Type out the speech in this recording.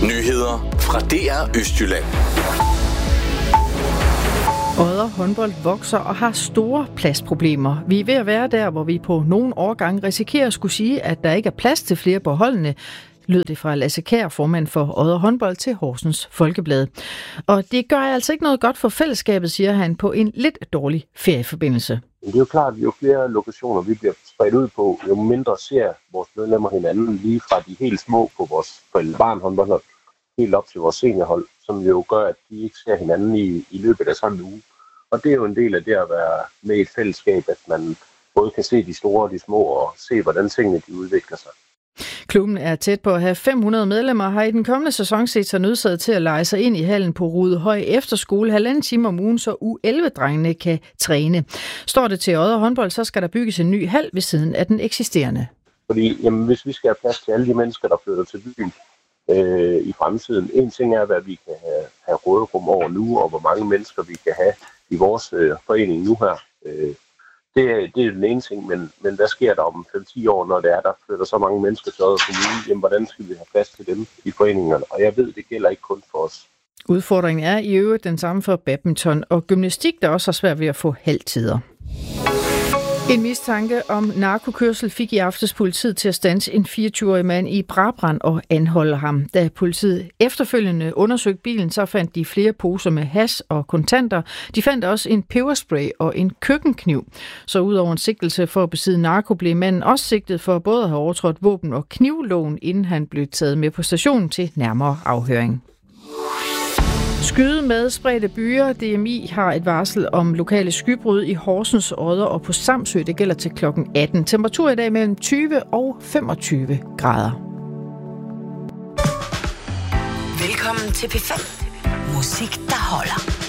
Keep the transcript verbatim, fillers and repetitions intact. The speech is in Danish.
Nyheder fra D R Østjylland. Odder håndbold vokser og har store pladsproblemer. Vi er ved at være der, hvor vi på nogle årgange risikerer at skulle sige, at der ikke er plads til flere på holdene, lød det fra Lasse Kjær, formand for Odder håndbold, til Horsens Folkeblad. Og det gør altså ikke noget godt for fællesskabet, siger han, på en lidt dårlig ferieforbindelse. Det er jo klart, at jo flere lokationer vi bliver spredt ud på, jo mindre ser vores medlemmer hinanden, lige fra de helt små på vores barnhåndboldhold, helt op til vores seniorhold, som jo gør, at de ikke ser hinanden i, i løbet af samme uge. Og det er jo en del af det at være med i et fællesskab, at man både kan se de store og de små, og se, hvordan tingene de udvikler sig. Klubben er tæt på at have fem hundrede medlemmer, har i den kommende sæson set sig nødsaget til at leje sig ind i hallen på Rudehøj Efterskole halvanden time om ugen, så U elleve-drengene kan træne. Står det til Odder håndbold, så skal der bygges en ny hal ved siden af den eksisterende. Fordi jamen, hvis vi skal have plads til alle de mennesker, der flytter til byen øh, i fremtiden, en ting er, hvad vi kan have, have råderum over nu, og hvor mange mennesker vi kan have i vores øh, forening nu her. Øh, Det er, det er den ene ting, men, men hvad sker der om fem til ti år, når det er, der flytter så mange mennesker til Odder Kommune? Jamen, hvordan skal vi have plads til dem i foreningerne? Og jeg ved, det gælder ikke kun for os. Udfordringen er i øvrigt den samme for badminton og gymnastik, der også har svært ved at få halvtider. En mistanke om narkokørsel fik i aftes politiet til at standse en fireogtyve-årig mand i Brabrand og anholde ham. Da politiet efterfølgende undersøgte bilen, så fandt de flere poser med hash og kontanter. De fandt også en peberspray og en køkkenkniv. Så udover en sigtelse for at besidde narko, blev manden også sigtet for både at have overtrådt våben- og knivloven, inden han blev taget med på stationen til nærmere afhøring. Skyde med spredte byer. D M I har et varsel om lokale skybrud i Horsens, Odder og på Samsø. Det gælder til klokken atten. Temperatur i dag mellem tyve og femogtyve grader. Velkommen til P fem. Musik, der holder.